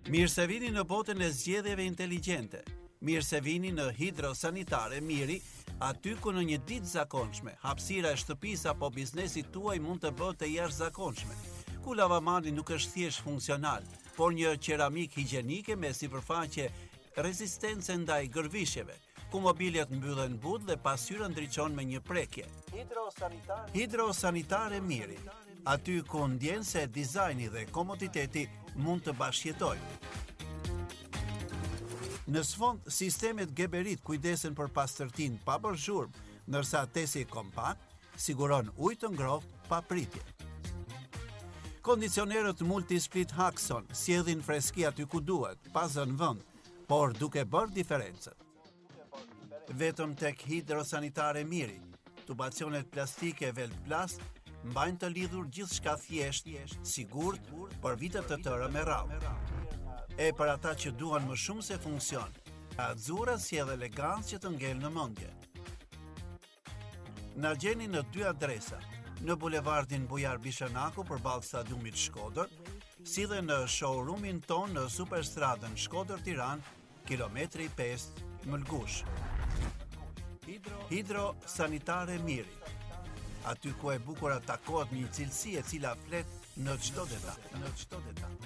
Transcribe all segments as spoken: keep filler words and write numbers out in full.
Mirë se vini në botën e zgjedhjeve inteligjente. Mirë se vini në Hidrosanitare Miri, aty ku në një ditë zakonshme, hapësira e shtëpisë apo biznesit tuaj mund të bëhet e jashtëzakonshme. Ku lavamani nuk është thjesht funksional, por një qeramik higjienike me sipërfaqe rezistence ndaj gërvishjeve, ku mobiljet mbyllen but dhe pasqyra ndriçon me një prekje. Hidrosanitare, Hidrosanitare Miri, aty ku ndjen se dizajni dhe komoditeti mund të bashkëjetojnë. Në sfond, sistemet Geberit kujdesen për pastërtinë pa bërë zhurmë, ndërsa tesi kompakt siguron ujë të ngrohtë pa pritje. Kondicionerët Multisplit Haxon sjellin freski aty ku duhet, pa zënë vend, por duke bërë diferencën. Vetëm tek Hidrosanitare Miri, tubacionet plastike Velplast mbajnë të lidhur gjithçka thjesht, sigurt, për vite të tëra me radhë. E për ata që duan më shumë se funksion, Azzurra sjell elegancë që të ngel në mendje. Na gjeni në dy adresa, në bulevardin Bujar Bishanaku përballë stadiumit Shkodër, si dhe në showroomin ton në Superstradën Shkodër-Tiranë, kilometri pesë Mëlgush. Hidrosanitare Miri, aty ku e bukura takohet një cilësi e cila flet në çdo detaj, në çdo detaj.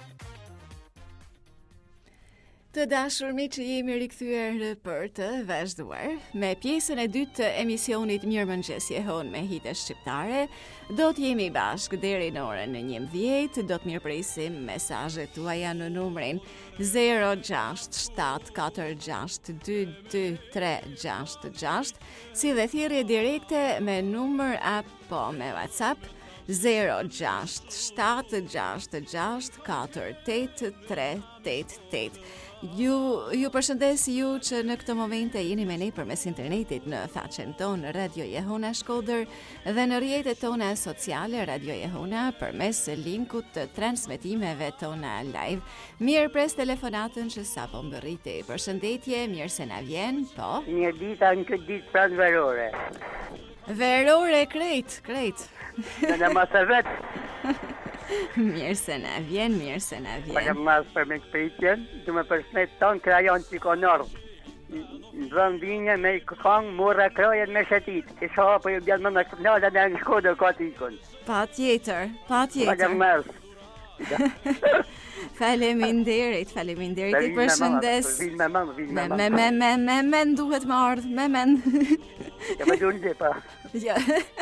Të dashur miq, jemi rikthyer për të vazhduar me pjesën e dytë të emisionit Mirëmëngjes Jehon me hite shqiptare. Do të jemi bashkë deri në orën njëmbëdhjetë, do të mirëpresim mesazhet tuaja në numrin zero gjashtë shtatë katër gjashtë dy dy tre gjashtë gjashtë, si dhe thirrje direkte me numër apo me WhatsApp zero gjashtë shtatë gjashtë gjashtë katër tetë tre tetë tetë. Ju, ju përshëndes ju që në këtë momente jeni me ne përmes internetit në faqen tonë Radio Jehona Shkodër dhe në rrjetet tona sociale Radio Jehona përmes linkut të transmetimeve tona live. Mirë pres telefonatën që sapo mbërriti. Përshëndetje, mirë se na vjen, po. Një ditë në këtë ditë pranë verore. Verore krejt, krejt. Në në masë vetë. Mirë se na vjen, mirë se na vjen. Për mas për me këpritjen, të me përshnet tonë krajon që ko nërë. Në dhëmë vinje me këkong, murra krajet me shetit. I shoha për ju bjallë më në shpënada dhe në Shkodër ka të ikon. Pa tjetër, pa tjetër. Për mas. Faleminderit, faleminderit, i përshëndes. Vinë me mamë, vinë me mamë. Me, me, me, me, me, men duhet më ardhë, me, men. Ja me dunë dhe pa. Ja.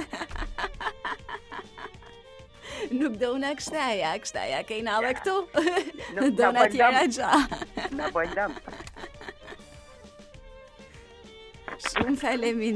Nuk do në kështaja, kështaja kejna dhe këtu. Do në tjera gja. Në pojndam. Shumë faleminderit.